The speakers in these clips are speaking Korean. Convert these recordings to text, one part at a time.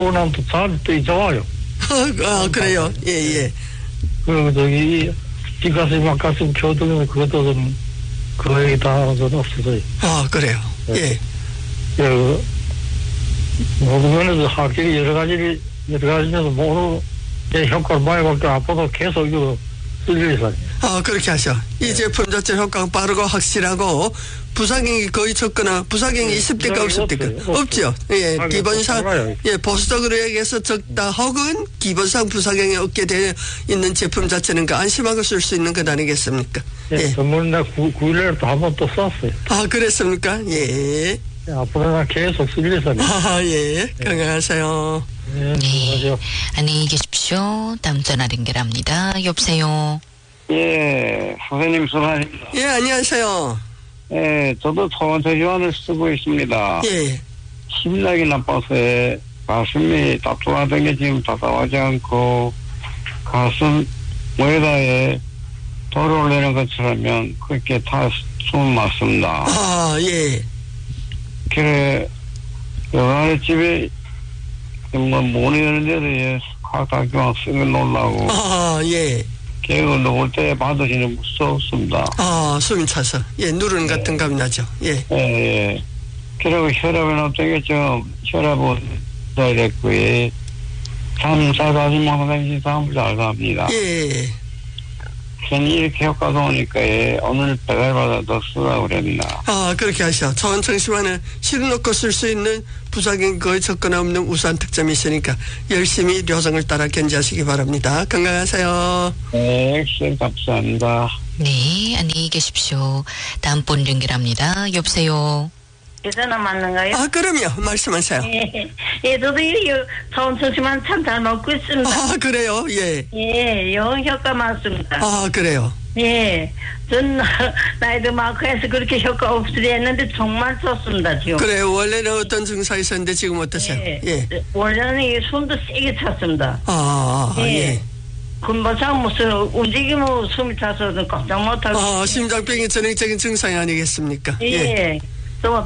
오남도 잘또 좋아요. 그래요. 예, 예. 그리고 저기 뒷가슴 앞가슴 교통에서 그것도 좀 거의 다 좀 없어져요. 그래요. 예. 그 모든 면에서 확실히 여러 가지면서 모두 제 효과를 많이 받고 앞으로 계속 이거 쓸려 있어요. 그렇게 하셔. 이 제품 자체 효과가 빠르고 확실하고 부작용이 거의 적거나 부작용이 있을 때가 없을 때가 없죠. 예, 기본상 예 보수적으로 얘기해서 적다 혹은 기본상 부작용이 없게 되어 있는 제품 자체는 그 안심하고 쓸 수 있는 것 아니겠습니까? 예. 전번에 9일날 또 한 번 또 썼어요. 그랬습니까? 예. 예, 앞으로는 계속 쓸려서. 예. 건강하세요. 네. 안녕히 계십시오. 다음 전화 연결합니다. 여보세요. 예, 선생님 수고하십니다. 예, 안녕하세요. 예, 저도 소원처지환을 쓰고 있습니다. 예. 심장이 나빠서 가슴이 따뜻하던 게 지금 따뜻하지 않고 가슴 모에다에 돌을 올리는 것처럼 그렇게 다 숨을 맞습니다. 예. 그래, 여간에 집에 못 이러는데도 화학학교만 쓰면 놀라고. 예. 계획을 놓을 때 받으시는 무섭습니다. 숨이 차서. 예, 누르는 같은 감이 나죠. 예. 예. 그리고 혈압은 어떻겠죠? 혈압은 다이렉트, 예. 참 잘 가지면 선생님 잠을 잘 갑니다. 예. 저는 이렇게 효과 좋으니까, 예. 오늘 배달받아 더 쓰라고 그럽니다. 그렇게 하셔. 초원청심환을 실어놓고 쓸 수 있는 부작용이 거의 적거나 없는 우수한 특점이 있으니까 열심히 요정을 따라 견지하시기 바랍니다. 건강하세요. 네, 감사합니다. 네, 안녕히 계십시오. 다음 분 연결합니다. 여보세요. 전화 맞는가요? 그럼요. 말씀하세요. 예, 저도 이 초원청심환 참 잘 먹고 있습니다. 그래요? 예. 예, 영 효과 많습니다. 그래요? 예, 전 나이도 많고 해서 그렇게 효과 없으려 했는데 정말 좋습니다, 지금. 그래요. 원래는 어떤 증상이 있었는데 지금 어떠세요? 예. 원래는 이 숨도 세게 찼습니다. 예. 근본상 무슨 움직이면 숨이 차서 깜짝 못하고. 심장병이 전형적인 증상이 아니겠습니까? 예. 또,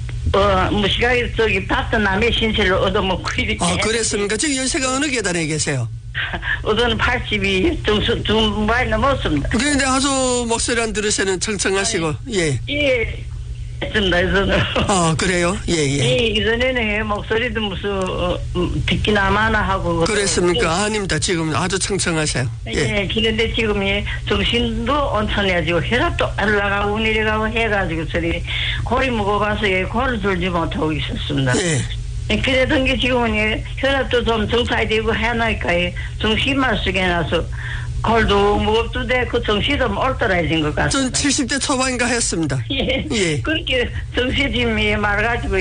무시하게 봤던 남의 신세를 얻어먹고 이렇게. 그랬습니까? 지금 연세가 어느 계단에 계세요? 우선 80이 중반이 넘었습니다. 그런데 아주 목소리 안 들으시는 청청하시고, 예. 예. 했습니다, 저는. 그래요? 예. 예, 이전에는 목소리도 무슨, 듣기나마나 하고. 그랬습니까? 아닙니다. 지금 아주 청청하세요. 예, 그런데 지금 정신도 온천해가지고 혈압도 올라가고 내려가고 해가지고 골이 무거워서 골을 들지 못하고 있었습니다. 예. 그랬던 게 지금은 혈압도 좀 정상이 되고 해나니까 정신만 쓰게 해놔서 골도 무겁던데 그 정신도 얼떨어진 것 같습니다. 전 70대 초반인가 했습니다. 예. 그렇게 정신이 말가지고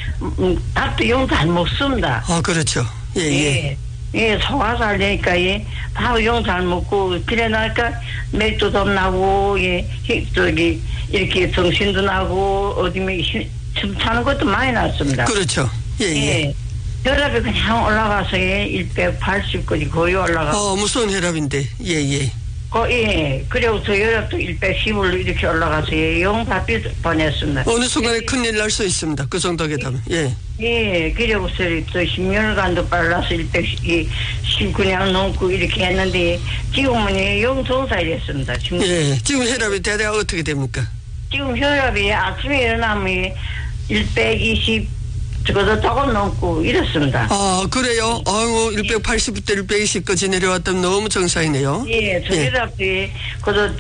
밥도 영 잘 먹습니다. 그렇죠. 예. 예, 소화 잘 되니까 밥 영 잘 먹고 그래 나니까 맥도 좀 나고 이렇게 정신도 나고 어디면 춤 차는 것도 많이 났습니다. 그렇죠. 예. 혈압이 그냥 올라가서 180까지 거의 올라가고. 무서운 혈압인데. 예. 그리고 저 혈압도 110으로 이렇게 올라가서 영 바삐 보냈습니다. 어느 순간에 큰일 날 수 있습니다. 그 정도 되면. 예. 그리고 또 심혈관도 빨라서 119년 넘고 이렇게 했는데 지금은 영 정상이 됐습니다. 예. 지금 혈압이 대략 어떻게 됩니까? 지금 혈압이 아침에 일어나면 120 저거도 조금 넘고 이렇습니다. 그래요? 180부터 120까지 내려왔다면 너무 정상이네요. 예, 저 혈압도 그저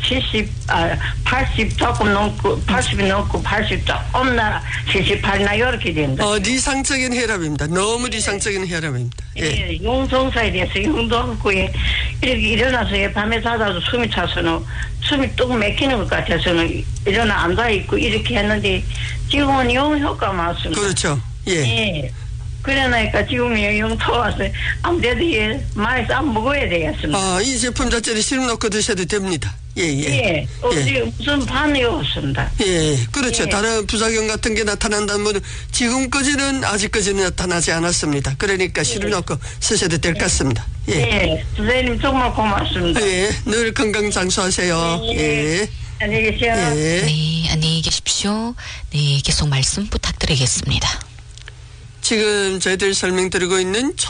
80 조금 넘고 80이 넘고 80 조금 나 78나 이렇게 된다. 이상적인 혈압입니다. 너무 이상적인 혈압입니다. 예, 용정사에 대해서 용도 없고 이렇게 일어나서 밤에 자다도 숨이 차서는 숨이 뚝 막히는 것 같아서는 일어나 앉아 있고 이렇게 했는데 지금은 용 효과 많습니다. 그렇죠. 예. 그러니까 지금 영 터와서 아무데도 많이 싸 먹어야 되겠습니다. 이 제품 자체를 실어놓고 드셔도 됩니다. 예. 무슨 반응이 없습니다. 예, 그렇죠. 다른 부작용 같은 게 나타난다면 지금까지는 아직까지는 나타나지 않았습니다. 그러니까 실어놓고 쓰셔도 될 것 같습니다. 예. 선생님 정말 고맙습니다. 예, 늘 건강 장수하세요. 예. 안녕히 계세요. 네, 안녕히 계십시오. 네, 계속 말씀 부탁드리겠습니다. 지금 저희들이 설명드리고 있는